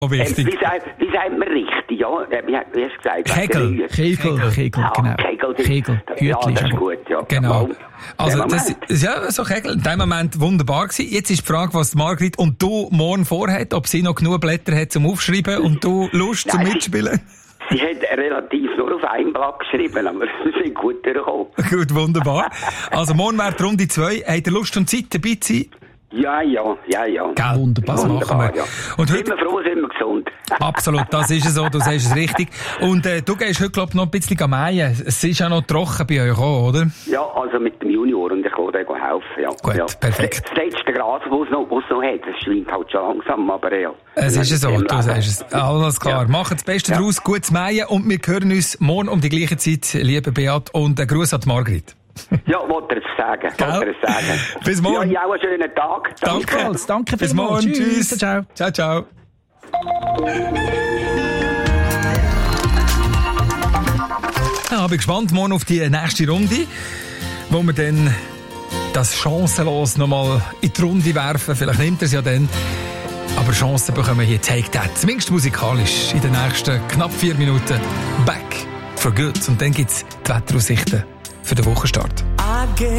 Wichtig. Wie sagt man richtig, ja? Wie hast du gesagt? Kegel, genau. Kegel, Hütli. Ja, das ist gut, ja. Genau. Also, das ist ja so Kegel. In dem Moment wunderbar gewesen. Jetzt ist die Frage, was Margrit und du morgen vorhat, ob sie noch genug Blätter hat zum Aufschreiben und du Lust zum Mitspielen? Sie hat relativ nur auf ein Blatt geschrieben, aber sie sind gut durchgekommen. Gut, wunderbar. Also, morgen wäre die Runde 2. Habt ihr Lust und Zeit dabei zu sein? Ja. Gell, wunderbar, das machen wir. Ja. Und sind wir froh, sind wir gesund. Absolut, das ist es so, du sagst es richtig. Und du gehst heute, glaube ich, noch ein bisschen mähen. Es ist ja noch trocken bei euch auch, oder? Ja, also mit dem Junior und ich kann dir helfen. Ja. Gut, ja. perfekt. Das letzte Gras, das es noch hat, das schwingt halt schon langsam, aber ja. Es ist so, du sagst es. Alles klar, machen das Beste daraus, gutes Mähen und wir hören uns morgen um die gleiche Zeit, liebe Beat, und einen Gruß an die Margrit. Ja, wollte er es sagen. Bis morgen. Ja, auch einen schönen Tag. Danke. Bis morgen. Tschüss. Ciao. Ciao. Ja, bin gespannt morgen auf die nächste Runde, wo wir dann das chancenlos nochmal in die Runde werfen. Vielleicht nimmt er es ja dann. Aber Chancen bekommen wir hier Take That. Zumindest musikalisch in den nächsten knapp 4 Minuten. Back for good. Und dann gibt es die Wetteraussichten für den Wochenstart.